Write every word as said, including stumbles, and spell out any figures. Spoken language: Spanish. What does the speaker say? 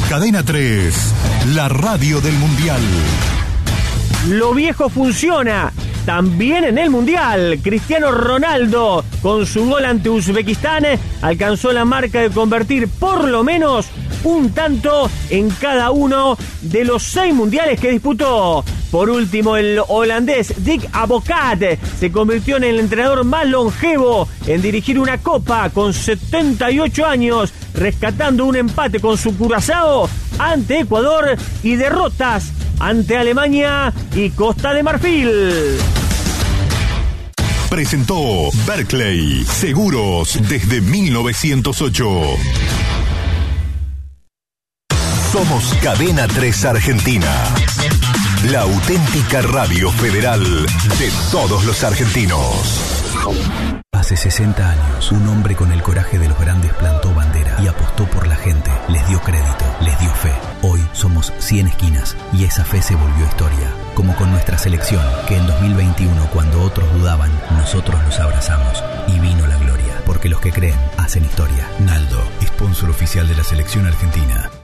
Cadena tres, la radio del Mundial. Lo viejo funciona, también en el Mundial. Cristiano Ronaldo, con su gol ante Uzbekistán, alcanzó la marca de convertir por lo menos un tanto en cada uno de los seis mundiales que disputó. Por último, el holandés Dick Advocaat se convirtió en el entrenador más longevo en dirigir una copa con setenta y ocho años, rescatando un empate con su Curazao ante Ecuador y derrotas ante Alemania y Costa de Marfil. Presentó Berkeley, seguros desde mil novecientos ocho. Somos Cadena tres Argentina, la auténtica radio federal de todos los argentinos. Hace sesenta años, un hombre con el coraje de los grandes plantó bandera y apostó por la gente, les dio crédito, les dio fe. Hoy somos cien esquinas y esa fe se volvió historia, como con nuestra selección, que en dos mil veintiuno, cuando otros dudaban, nosotros los abrazamos y vino la gloria, porque los que creen hacen historia. Naldo, sponsor oficial de la selección argentina.